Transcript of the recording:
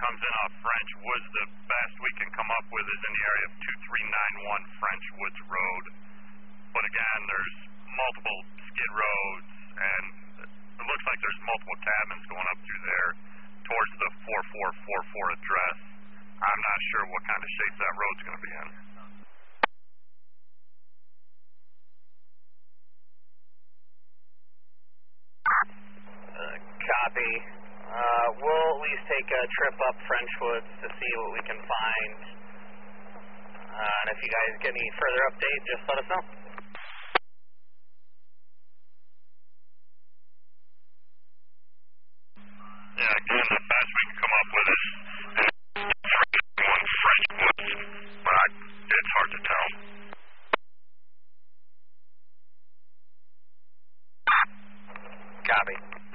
comes in off French Woods, the best we can come up with is in the area of 2391 French Woods Road. But again, there's multiple skid roads, and it looks like there's multiple cabins going up through there towards the 4444 address. I'm not sure what kind of shape that road's going to be in. Copy. We'll at least take a trip up French Woods to see what we can find. And if you guys get any further update, just let us know. Yeah, again, the best we can come up with is 391 French Woods, but it's hard to tell. Copy.